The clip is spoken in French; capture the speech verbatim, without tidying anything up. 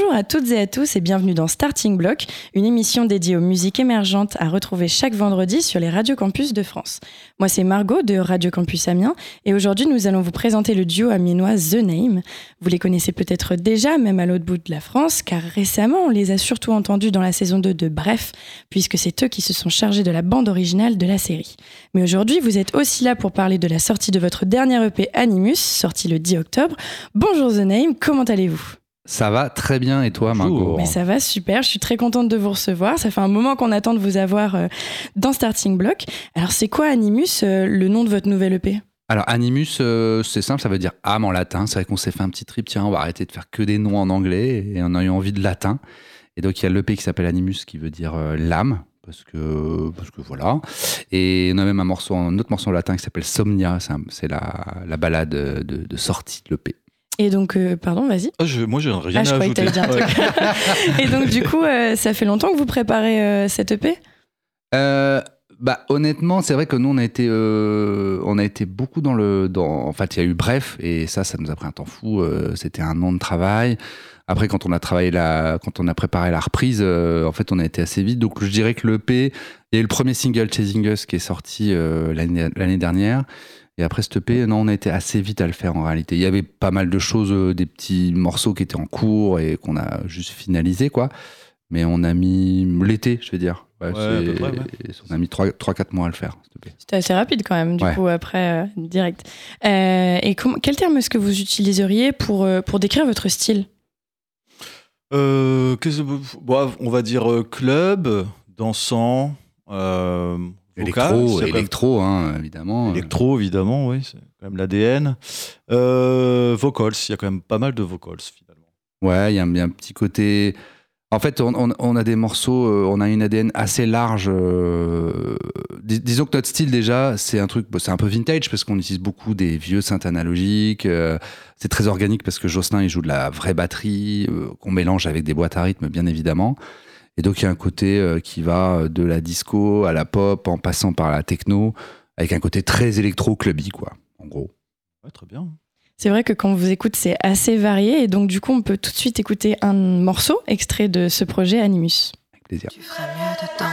Bonjour à toutes et à tous et bienvenue dans Starting Block, une émission dédiée aux musiques émergentes à retrouver chaque vendredi sur les radios campus de France. Moi c'est Margot de Radio Campus Amiens et aujourd'hui nous allons vous présenter le duo amiénois The Name. Vous les connaissez peut-être déjà, même à l'autre bout de la France, car récemment on les a surtout entendus dans la saison deux de Bref, puisque c'est eux qui se sont chargés de la bande originale de la série. Mais aujourd'hui vous êtes aussi là pour parler de la sortie de votre dernier E P Animus, sorti le dix octobre. Bonjour The Name, comment allez-vous ? Ça va très bien et toi Margot ? Mais ça va super, je suis très contente de vous recevoir. Ça fait un moment qu'on attend de vous avoir euh, dans Starting Block. Alors c'est quoi Animus, euh, le nom de votre nouvelle E P ? Alors Animus, euh, c'est simple, ça veut dire âme en latin. C'est vrai qu'on s'est fait un petit trip, tiens on va arrêter de faire que des noms en anglais et on a eu envie de latin. Et donc il y a l'E P qui s'appelle Animus qui veut dire euh, l'âme. Parce que, parce que voilà. Et on a même un, morceau, un autre morceau en latin qui s'appelle Somnia. C'est, un, c'est la, la balade de, de sortie de l'E P. Et donc, euh, pardon, vas-y. Oh, je, moi, j'ai rien ah, je à ajouter. Que dire un truc. Et donc, du coup, euh, ça fait longtemps que vous préparez euh, cette E P ? euh, bah, Honnêtement, c'est vrai que nous, on a été, euh, on a été beaucoup dans le... Dans, en fait, il y a eu Bref, et ça, ça nous a pris un temps fou. Euh, c'était un an de travail. Après, quand on a travaillé la, quand on a préparé la reprise, euh, en fait, on a été assez vite. Donc, je dirais que l'E P, il y a eu le premier single Chasing Us qui est sorti euh, l'année, l'année dernière. Et après cette E P, non, on a été assez vite à le faire en réalité. Il y avait pas mal de choses, euh, des petits morceaux qui étaient en cours et qu'on a juste finalisé, quoi. Mais on a mis l'été, je veux dire. Ouais, ouais, c'est... près, ouais. On a mis trois quatre mois à le faire, cette E P. C'était assez rapide quand même, du ouais. coup, après, euh, direct. Euh, et com- quel terme est-ce que vous utiliseriez pour, euh, pour décrire votre style ? euh, qu'est-ce... bon, On va dire euh, club, dansant... Euh... Électro, vocal, électro hein, évidemment. Électro, évidemment, oui, c'est quand même l'A D N. Euh, vocals, il y a quand même pas mal de vocals, finalement. Ouais, il y a un, y a un petit côté... En fait, on, on, on a des morceaux, euh, on a une A D N assez large. Euh, dis, disons que notre style, déjà, c'est un truc, bon, c'est un peu vintage, parce qu'on utilise beaucoup des vieux synths analogiques. Euh, c'est très organique, parce que Jocelyn, il joue de la vraie batterie, euh, qu'on mélange avec des boîtes à rythme, bien évidemment. Et donc, il y a un côté euh, qui va de la disco à la pop, en passant par la techno, avec un côté très électro-clubby, quoi, en gros. Ouais, très bien. C'est vrai que quand on vous écoute, c'est assez varié. Et donc, du coup, on peut tout de suite écouter un morceau extrait de ce projet Animus. Avec plaisir. Tu ferais mieux de